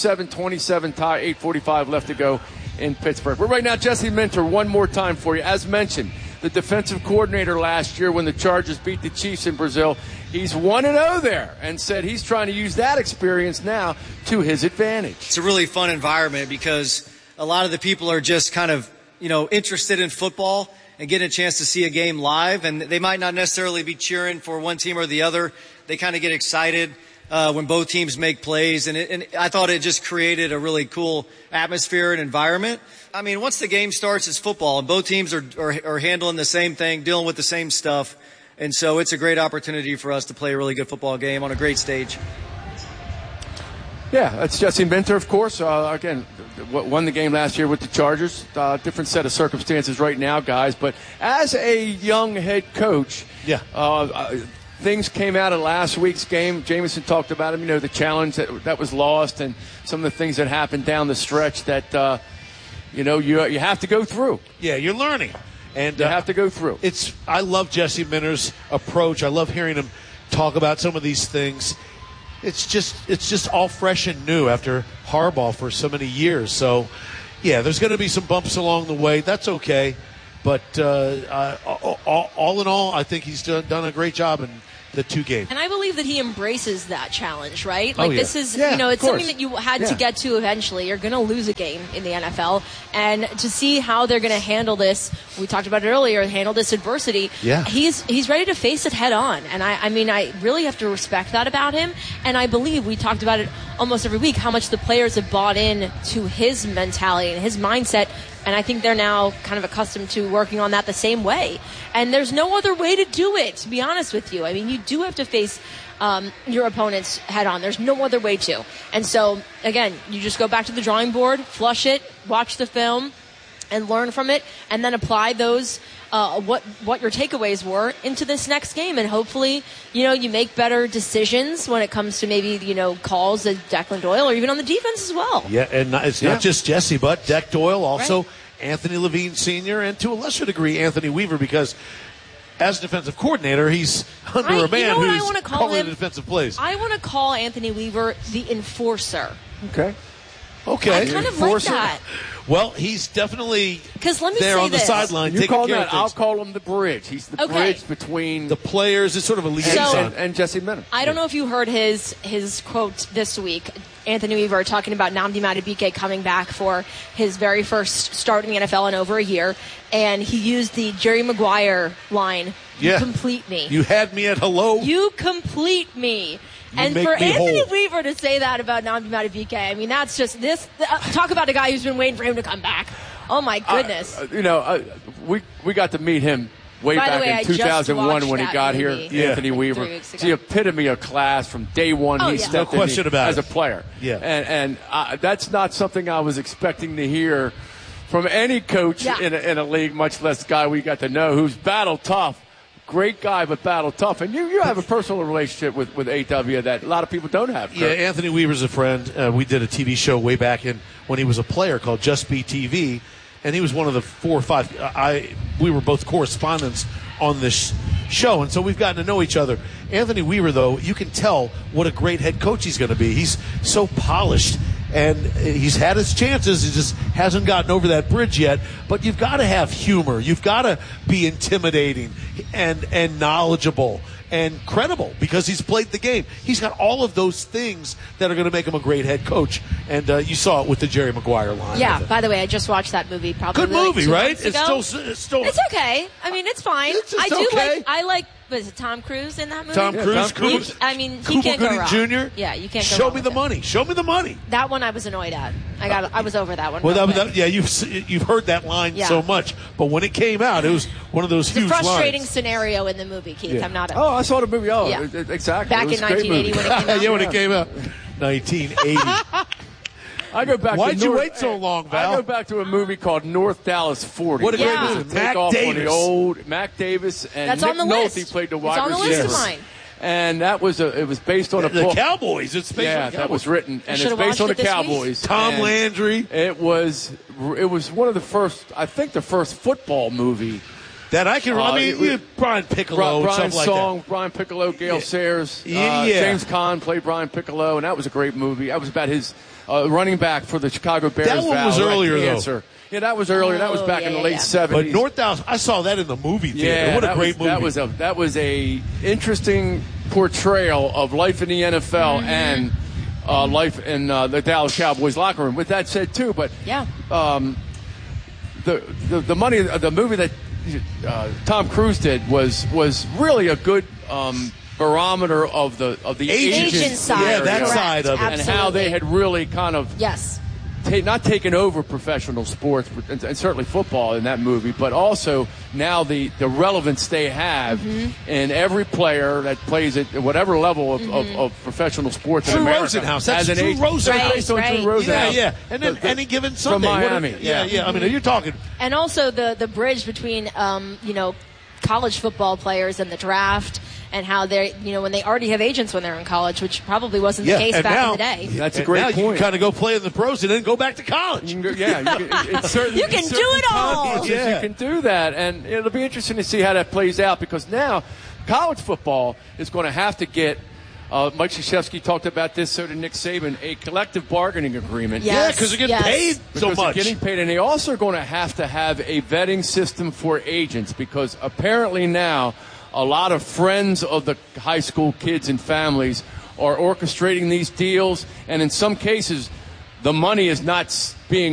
27-27 tie, 8:45 left to go in Pittsburgh. But right now, Jesse Minter, one more time for you. As mentioned, the defensive coordinator last year when the Chargers beat the Chiefs in Brazil, he's 1-0 there and said he's trying to use that experience now to his advantage. It's a really fun environment because a lot of the people are just kind of, interested in football and getting a chance to see a game live, and they might not necessarily be cheering for one team or the other. They kind of get excited when both teams make plays, and I thought it just created a really cool atmosphere and environment. I mean, once the game starts, it's football, and both teams are handling the same thing, dealing with the same stuff, and so it's a great opportunity for us to play a really good football game on a great stage. Yeah, that's Jesse Minter, of course. Again, won the game last year with the Chargers. Different set of circumstances right now, guys. But as a young head coach, things came out of last week's game. Jameson talked about him, the challenge that was lost and some of the things that happened down the stretch that, you have to go through. Yeah, you're learning. And you have to go through. I love Jesse Minter's approach. I love hearing him talk about some of these things. It's just all fresh and new after Harbaugh for so many years. So, yeah, there's going to be some bumps along the way. That's okay. But all in all, I think he's done a great job in the 2 games. And I believe that he embraces that challenge, right? This is, course. it's something that you had to get to eventually. You're going to lose a game in the NFL. And to see how they're going to handle this, we talked about it earlier, handle this adversity. Yeah. He's ready to face it head on. And I really have to respect that about him. And I believe we talked about it almost every week, how much the players have bought in to his mentality and his mindset. And I think they're now kind of accustomed to working on that the same way. And there's no other way to do it, to be honest with you. I mean, you do have to face your opponents head on. There's no other way to. And so, again, you just go back to the drawing board, flush it, watch the film, and learn from it, and then apply those, what your takeaways were into this next game. And hopefully, you make better decisions when it comes to maybe, calls at Declan Doyle or even on the defense as well. Yeah, and it's not just Jesse, but Deck Doyle, also Anthony Levine Sr., and to a lesser degree, Anthony Weaver, because as defensive coordinator, he's under a man who's calling the defensive plays. I want to call Anthony Weaver the enforcer. Okay. I kind of like that. Well, he's definitely there on the sideline. You call that? I'll call him the bridge. He's the bridge between the players. It's sort of a liaison. And Jesse Minter. I don't know if you heard his quote this week. Anthony Weaver talking about Nnamdi Madubuike coming back for his very first start in the NFL in over a year, and he used the Jerry Maguire line. You complete me. You had me at hello. You complete me. And for Anthony Weaver to say that about Nnamdi Madubuike, I mean, that's just this. Talk about a guy who's been waiting for him to come back. Oh, my goodness. We got to meet him way back in 2001 when he got here, Anthony Weaver. It's the epitome of class from day one. He stepped in as a player. Yeah. And that's not something I was expecting to hear from any coach in a league, much less a guy we got to know who's battle tough. Great guy, but battle tough. And you have a personal relationship with AW that a lot of people don't have. Kurt. Yeah, Anthony Weaver's a friend. We did a TV show way back when he was a player called Just Be TV, and he was one of the 4 or 5. We were both correspondents on this show, and so we've gotten to know each other. Anthony Weaver, though, you can tell what a great head coach he's going to be. He's so polished. And he's had his chances. He just hasn't gotten over that bridge yet. But you've got to have humor. You've got to be intimidating and knowledgeable and credible because he's played the game. He's got all of those things that are going to make him a great head coach. And you saw it with the Jerry Maguire line. Yeah, by the way, I just watched that movie probably good movie, right? It's still it's okay. I mean, it's fine. I like was it Tom Cruise in that movie? Tom Cruise. He can't go wrong. Jr. Yeah, you can't go Show wrong me the money. Show me the money. That one I was annoyed at. I was over that one. Well, you've heard that line so much, but when it came out, it was one of those huge lines. It's a frustrating scenario in the movie, Keith. Yeah. I'm not. I saw the movie. Exactly. Back in 1980 when it came out. When it came out, 1980. I go back. Why'd you wait so long, Val? I go back to a movie called North Dallas 40. What a great movie! Mac Davis. On the old Mac Davis and that's Nick on the Nolte list. played the wide receiver. It's on the list of mine. And that was it was based on a book. The Cowboys. It's based on the Cowboys. That was written, and it's based on the Cowboys. Tom Landry. It was one of the first. I think the first football movie. That I can. Brian Piccolo, Brian something Song, like that. Brian Piccolo, Gale Sayers, Yeah. James Caan played Brian Piccolo, and that was a great movie. That was about his running back for the Chicago Bears. That one was earlier, though. Yeah, that was earlier. That was back in the late 70s. But North Dallas, I saw that in the movie theater. Yeah, what a great movie! That was a interesting portrayal of life in the NFL and life in the Dallas Cowboys locker room. With that said, too, but the movie that Tom Cruise did was really a good barometer of the agent side. Yeah, that Correct. side of it. and how they had really kind of not taken over professional sports and certainly football in that movie, but also now the relevance they have in every player that plays at whatever level of professional sports in America. Rosenhaus. That's as an Drew agent. Rosenhaus. Based on Drew Rosenhaus. Yeah. And then any given Sunday. From Miami. Yeah. I mean, you're talking. And also the bridge between, college football players and the draft, and how they're, when they already have agents when they're in college, which probably wasn't the case back in the day. That's a great point. You can kind of go play in the pros and then go back to college. You can do it all. You can do that, and it'll be interesting to see how that plays out, because now college football is going to have to get. Mike Krzyzewski talked about this, so did Nick Saban, a collective bargaining agreement. Yeah, because they're getting paid so much. They're getting paid, and they also are going to have a vetting system for agents, because apparently now a lot of friends of the high school kids and families are orchestrating these deals, and in some cases the money is not being